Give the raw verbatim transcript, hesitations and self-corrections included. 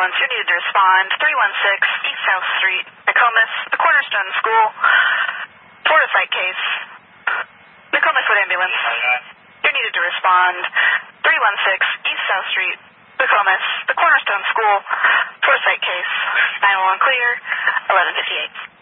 ambulance. You needed to respond. three one six East South Street, Nokomis, the Cornerstone School. Florida site case. Nokomis Wood Ambulance. You needed to respond. three one six East South Street, Nokomis, the Cornerstone School. Florida site case. nine one one clear. eleven fifty-eight.